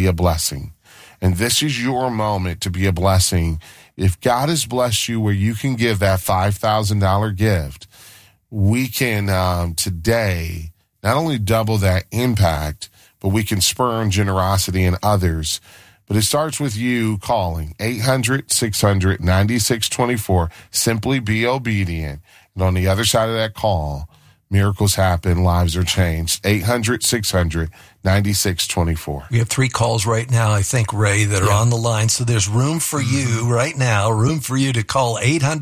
be a blessing. And this is your moment to be a blessing. If God has blessed you where you can give that $5,000 gift, we can today not only double that impact, but we can spur on generosity in others. But it starts with you calling 800-600-9624. Simply be obedient. And on the other side of that call, miracles happen, lives are changed. 800-600-9624. We have 3 calls right now, I think, Ray, that are on the line. So there's room for you right now, room for you to call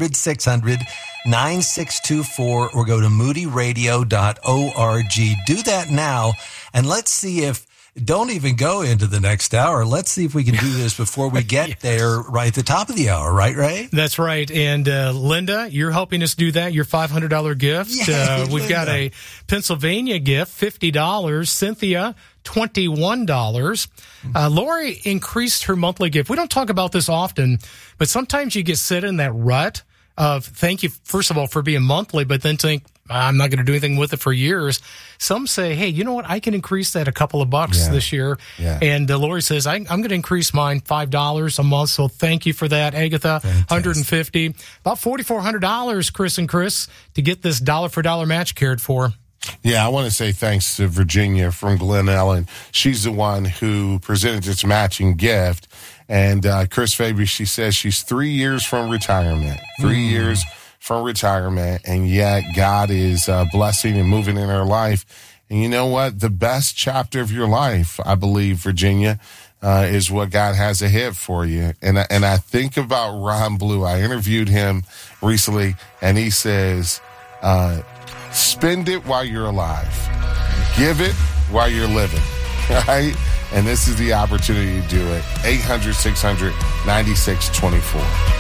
800-600-9624 or go to moodyradio.org. Do that now, and let's see if, don't even go into the next hour. Let's see if we can do this before we get there right at the top of the hour. Right, Ray? That's right. And Linda, you're helping us do that, your $500 gift. We've got a Pennsylvania gift, $50. Cynthia, $21. Lori increased her monthly gift. We don't talk about this often, but sometimes you get set in that rut of thank you, first of all, for being monthly, but then think, I'm not going to do anything with it for years. Some say, hey, you know what? I can increase that a couple of bucks this year. Yeah. And Lori says, I'm going to increase mine $5 a month. So thank you for that, Agatha. Fantastic. $150, about $4,400, Chris and Chris, to get this dollar for dollar match cared for. Yeah, I want to say thanks to Virginia from Glen Ellen. She's the one who presented this matching gift. And Chris Faby, she says she's 3 years from retirement. 3 years from retirement, and yet God is blessing and moving in her life. And you know what? The best chapter of your life, I believe, Virginia, is what God has ahead for you. And I think about Ron Blue. I interviewed him recently, and he says, spend it while you're alive. Give it while you're living, right? And this is the opportunity to do it. 800-600-9624.